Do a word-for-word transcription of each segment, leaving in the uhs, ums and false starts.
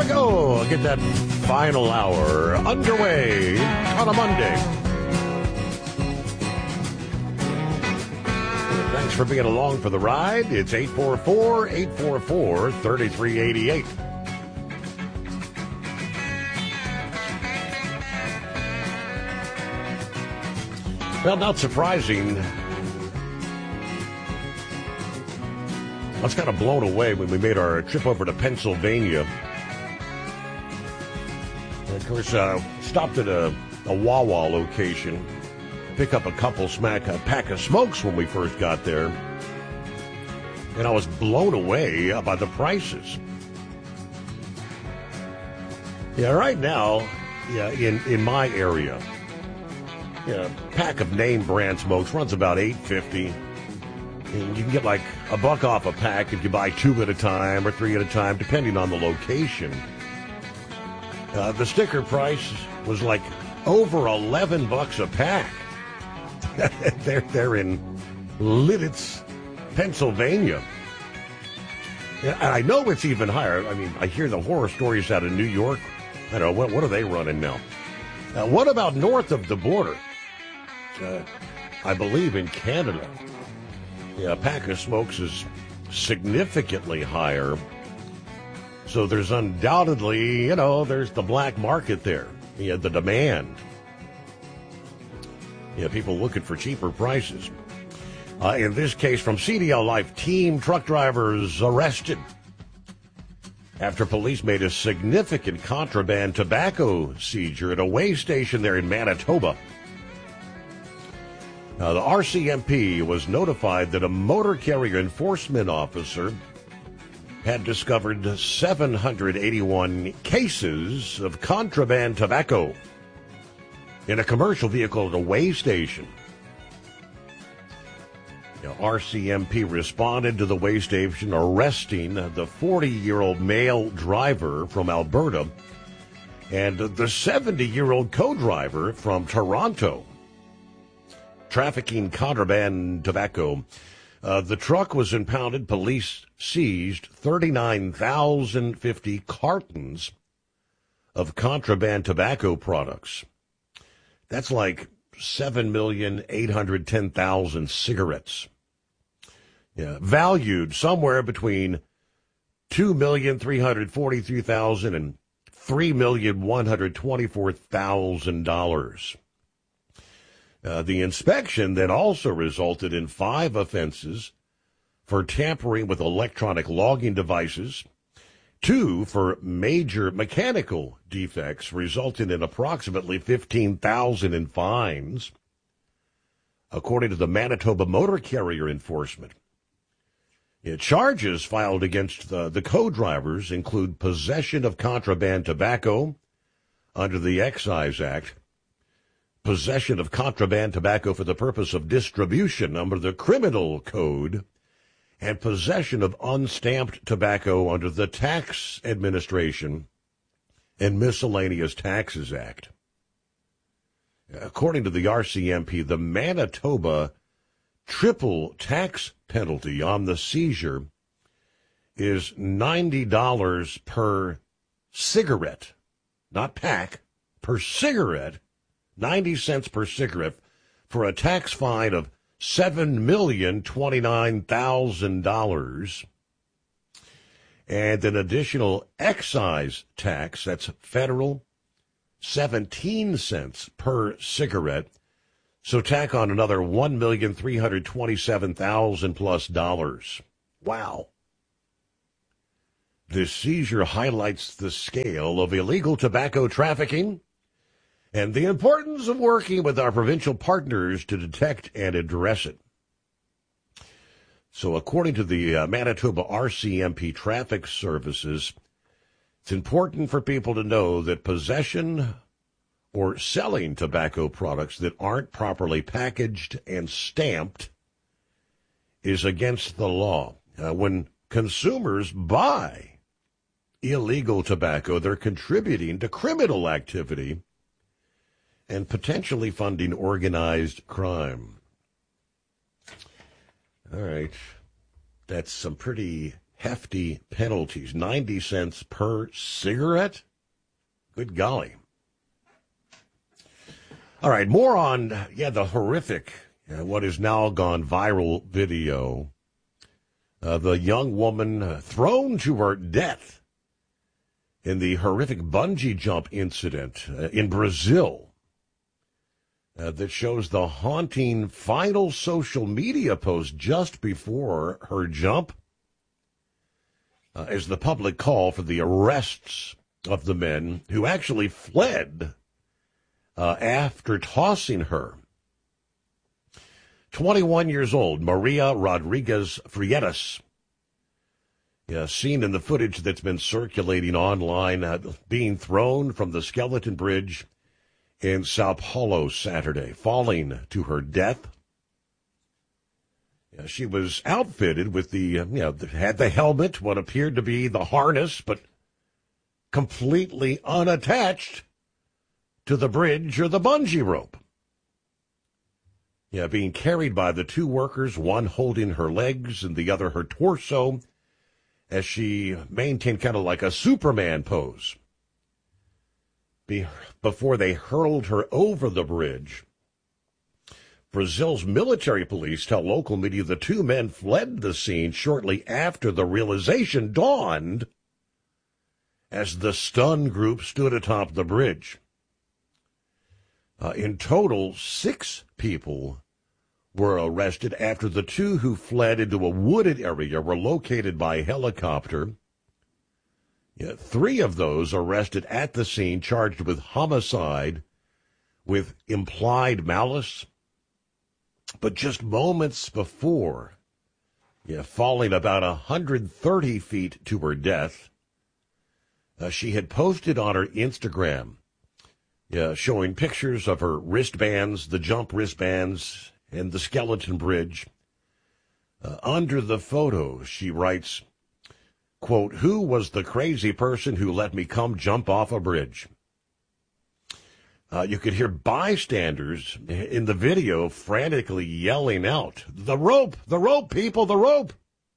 go. Get that final hour underway on a Monday. Thanks for being along for the ride. It's eight four four, eight four four, three three eight eight. Well, not surprising. I was kind of blown away when we made our trip over to Pennsylvania. And of course, uh, stopped at a, a Wawa location, pick up a couple smack, a pack of smokes when we first got there. And I was blown away by the prices. Yeah, right now, yeah, in, in my area, yeah, a pack of name brand smokes runs about eight fifty. And you can get like a buck off a pack if you buy two at a time or three at a time, depending on the location. Uh, the sticker price was like over eleven bucks a pack. they're, they're in Lititz, Pennsylvania. Yeah, and I know it's even higher. I mean, I hear the horror stories out of New York. I don't know, what, what are they running now? Uh, what about north of the border? Uh, I believe in Canada. Yeah, a pack of smokes is significantly higher. So there's undoubtedly, you know, there's the black market there. Yeah, the demand. Yeah, people looking for cheaper prices. Uh, in this case, from C D L Life, team truck drivers arrested after police made a significant contraband tobacco seizure at a weigh station there in Manitoba. Now, the R C M P was notified that a motor carrier enforcement officer had discovered seven hundred eighty-one cases of contraband tobacco in a commercial vehicle at a weigh station. Now, R C M P responded to the weigh station, arresting the forty-year-old male driver from Alberta and the seventy-year-old co-driver from Toronto, trafficking contraband tobacco. Uh, the truck was impounded. Police seized thirty-nine thousand fifty cartons of contraband tobacco products. That's like seven million eight hundred ten thousand cigarettes. Yeah, valued somewhere between two million three hundred forty-three thousand dollars and three million one hundred twenty-four thousand dollars. Uh, the inspection then also resulted in five offenses for tampering with electronic logging devices, two for major mechanical defects, resulting in approximately fifteen thousand dollars in fines, according to the Manitoba Motor Carrier Enforcement. Yeah, charges filed against the, the co-drivers include possession of contraband tobacco under the Excise Act, possession of contraband tobacco for the purpose of distribution under the Criminal Code, and possession of unstamped tobacco under the Tax Administration and Miscellaneous Taxes Act. According to the R C M P, the Manitoba triple tax penalty on the seizure is ninety dollars per cigarette, not pack, per cigarette, ninety cents per cigarette, for a tax fine of seven million twenty-nine thousand dollars, and an additional excise tax, that's federal, seventeen cents per cigarette. So tack on another one million three hundred twenty-seven thousand plus dollars. Wow. This seizure highlights the scale of illegal tobacco trafficking and the importance of working with our provincial partners to detect and address it. So according to the uh, Manitoba R C M P Traffic Services, it's important for people to know that possession or selling tobacco products that aren't properly packaged and stamped is against the law. Uh, when consumers buy illegal tobacco, they're contributing to criminal activity and potentially funding organized crime. All right. That's some pretty hefty penalties, ninety cents per cigarette. Good golly. All right, more on, yeah, the horrific, uh, what is now gone viral video. Uh, the young woman uh, thrown to her death in the horrific bungee jump incident uh, in Brazil uh, that shows the haunting final social media post just before her jump uh, as the public call for the arrests of the men who actually fled uh, after tossing her. twenty-one years old, Maria Rodriguez Freitas, yeah, seen in the footage that's been circulating online, uh, being thrown from the Skeleton Bridge in Sao Paulo Saturday, falling to her death. Yeah, she was outfitted with the, uh, you know, had the helmet, what appeared to be the harness, but completely unattached to the bridge or the bungee rope. Yeah, being carried by the two workers, one holding her legs and the other her torso, as she maintained kind of like a Superman pose Be- before they hurled her over the bridge. Brazil's military police tell local media the two men fled the scene shortly after the realization dawned as the stunned group stood atop the bridge. Uh, in total, six people were arrested after the two who fled into a wooded area were located by helicopter. Yeah, three of those arrested at the scene, charged with homicide with implied malice. But just moments before, yeah, falling about one hundred thirty feet to her death, uh, she had posted on her Instagram, yeah, showing pictures of her wristbands, the jump wristbands, and the Skeleton Bridge. Uh, under the photo, she writes, quote, "Who was the crazy person who let me come jump off a bridge?" Uh, you could hear bystanders in the video frantically yelling out, "The rope! The rope, people! The rope!"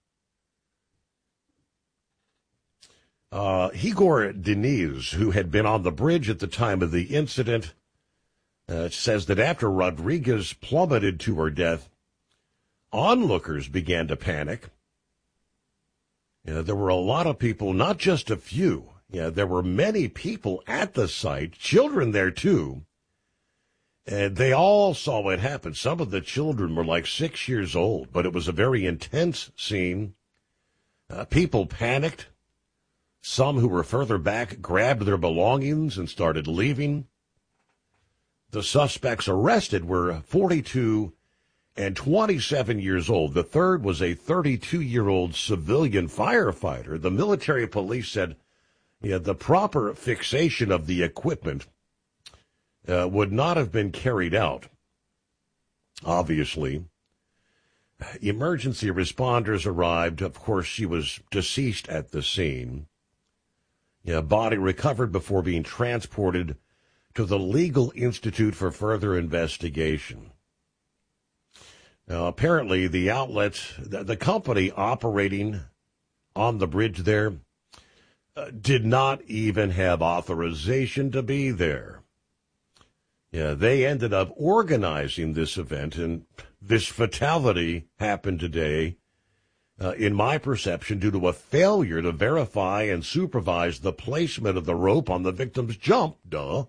Uh, Igor Diniz, who had been on the bridge at the time of the incident, uh, says that after Rodriguez plummeted to her death, onlookers began to panic. You know, there were a lot of people, not just a few. Yeah, there were many people at the site, children there too, and they all saw what happened. Some of the children were like six years old, but it was a very intense scene. Uh, people panicked. Some who were further back grabbed their belongings and started leaving. The suspects arrested were forty-two and twenty-seven years old. The third was a thirty-two-year-old civilian firefighter. The military police said, yeah, the proper fixation of the equipment uh, would not have been carried out. Obviously, emergency responders arrived. Of course, she was deceased at the scene. Yeah, body recovered before being transported to the Legal Institute for further investigation. Now, apparently, the outlet, the, the company operating on the bridge there, uh, did not even have authorization to be there. Yeah, they ended up organizing this event, and this fatality happened today, uh, in my perception, due to a failure to verify and supervise the placement of the rope on the victim's jump. Duh.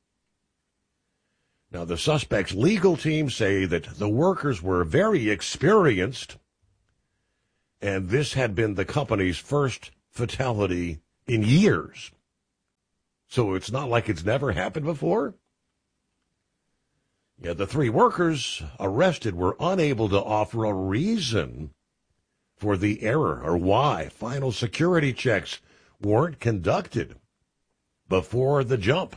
Now, the suspect's legal team say that the workers were very experienced, and this had been the company's first fatality in years. So it's not like it's never happened before. Yeah, the three workers arrested were unable to offer a reason for the error or why final security checks weren't conducted before the jump.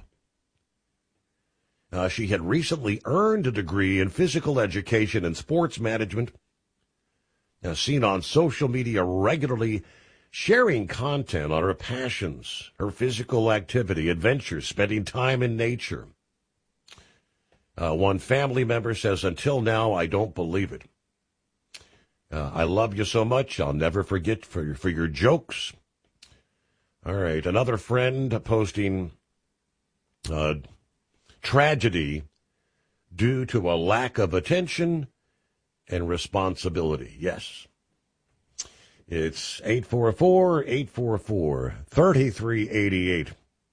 Uh, she had recently earned a degree in physical education and sports management, uh, seen on social media regularly sharing content on her passions, her physical activity, adventures, spending time in nature. Uh, one family member says, "Until now, I don't believe it." Uh, I love you so much. I'll never forget for your, for your jokes. All right. Another friend posting uh, tragedy due to a lack of attention and responsibility. Yes. It's eight four four, eight four four, three three eight eight.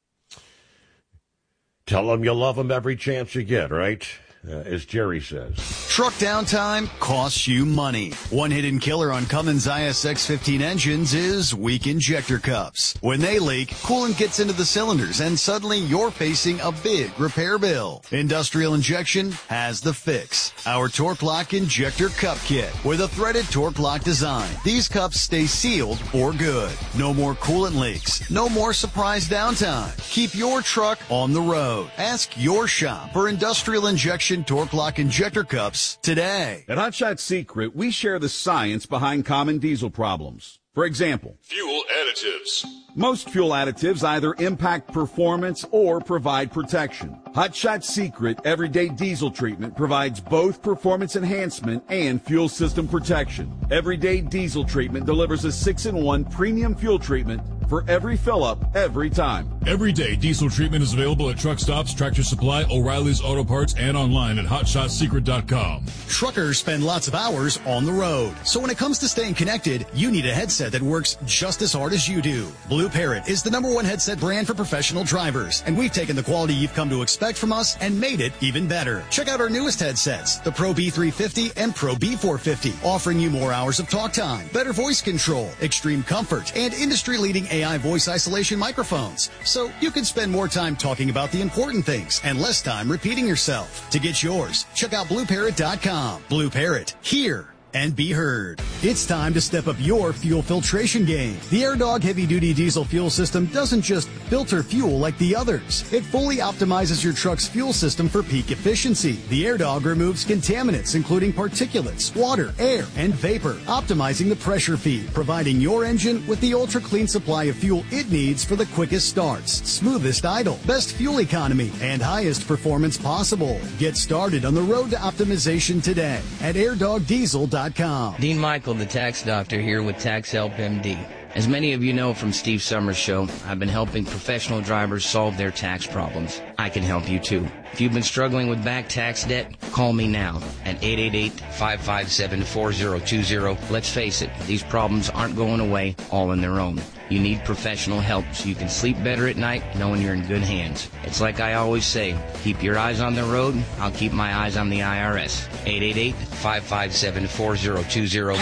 Tell them you love them every chance you get, right? Uh, as Jerry says. Truck downtime costs you money. One hidden killer on Cummins I S X fifteen engines is weak injector cups. When they leak, coolant gets into the cylinders and suddenly you're facing a big repair bill. Industrial Injection has the fix. Our Torque Lock Injector Cup Kit with a threaded Torque Lock design. These cups stay sealed for good. No more coolant leaks. No more surprise downtime. Keep your truck on the road. Ask your shop for Industrial Injection Torque Lock Injector Cups today. At Hot Shot Secret, we share the science behind common diesel problems. For example, fuel additives. Most fuel additives either impact performance or provide protection. Hot Shot Secret Everyday Diesel Treatment provides both performance enhancement and fuel system protection. Everyday Diesel Treatment delivers a six in one premium fuel treatment for every fill-up, every time. Everyday Diesel Treatment is available at truck stops, Tractor Supply, O'Reilly's Auto Parts, and online at hot shot secret dot com. Truckers spend lots of hours on the road. So when it comes to staying connected, you need a headset that works just as hard as you do. Blue Parrot is the number one headset brand for professional drivers, and we've taken the quality you've come to expect from us and made it even better. Check out our newest headsets, the Pro B three fifty and Pro B four fifty, offering you more hours of talk time, better voice control, extreme comfort, and industry-leading A I voice isolation microphones. So you can spend more time talking about the important things and less time repeating yourself. To get yours, check out blue parrot dot com. Blue Parrot, hear and be heard. It's time to step up your fuel filtration game. The AirDog heavy-duty diesel fuel system doesn't just filter fuel like the others. It fully optimizes your truck's fuel system for peak efficiency. The AirDog removes contaminants, including particulates, water, air, and vapor, optimizing the pressure feed, providing your engine with the ultra-clean supply of fuel it needs for the quickest starts, smoothest idle, best fuel economy, and highest performance possible. Get started on the road to optimization today at air dog diesel dot com. Dean Michael, the tax doctor, here with Tax Help M D. As many of you know from Steve Summers' show, I've been helping professional drivers solve their tax problems. I can help you too. If you've been struggling with back tax debt, call me now at eight eight eight, five five seven, four zero two zero. Let's face it, these problems aren't going away all on their own. You need professional help so you can sleep better at night knowing you're in good hands. It's like I always say, keep your eyes on the road, I'll keep my eyes on the I R S. eight eight eight, five five seven, four zero two zero.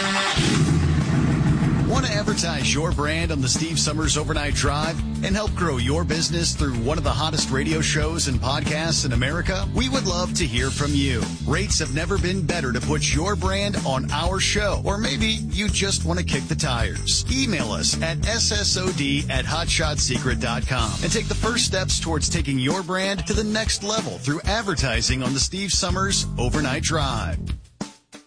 Want to advertise your brand on the Steve Summers Overnight Drive and help grow your business through one of the hottest radio shows and podcasts in America? We would love to hear from you. Rates have never been better to put your brand on our show, or maybe you just want to kick the tires. Email us at S S O D at hot shot secret dot com and take the first steps towards taking your brand to the next level through advertising on the Steve Summers Overnight Drive.